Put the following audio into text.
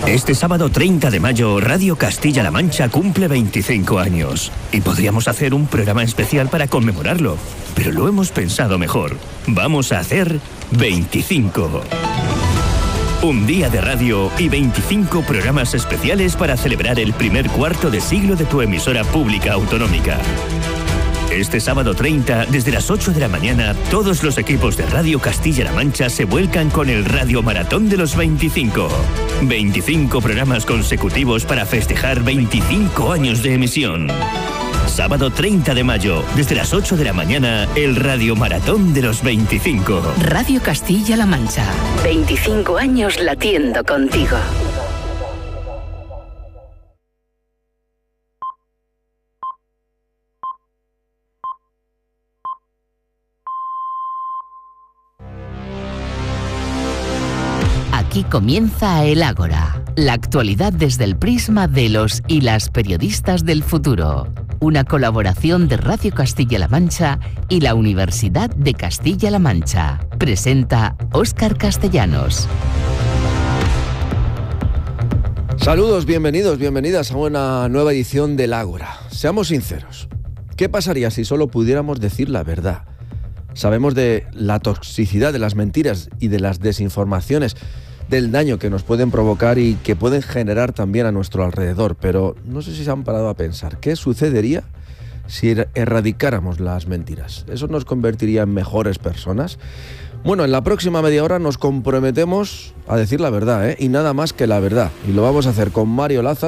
Este sábado 30 de mayo, Radio Castilla-La Mancha cumple 25 años. Y podríamos hacer un programa especial para conmemorarlo. Pero lo hemos pensado mejor. Vamos a hacer 25. Un día de radio y 25 programas especiales para celebrar el primer cuarto de siglo de tu emisora pública autonómica. Este sábado 30, desde las 8 de la mañana, todos los equipos de Radio Castilla-La Mancha se vuelcan con el Radio Maratón de los 25. 25 programas consecutivos para festejar 25 años de emisión. Sábado 30 de mayo, desde las 8 de la mañana, el Radio Maratón de los 25. Radio Castilla-La Mancha. 25 años latiendo contigo. Aquí comienza el Ágora, la actualidad desde el prisma de los y las periodistas del futuro. Una colaboración de Radio Castilla-La Mancha y la Universidad de Castilla-La Mancha. Presenta Óscar Castellanos. Saludos, bienvenidos, bienvenidas a una nueva edición del Ágora. Seamos sinceros, ¿qué pasaría si solo pudiéramos decir la verdad? Sabemos de la toxicidad de las mentiras y de las desinformaciones, del daño que nos pueden provocar y que pueden generar también a nuestro alrededor, pero no sé si se han parado a pensar ¿qué sucedería si erradicáramos las mentiras? ¿Eso nos convertiría en mejores personas? Bueno, en la próxima media hora nos comprometemos a decir la verdad, y nada más que la verdad, y lo vamos a hacer con Mario Lázaro,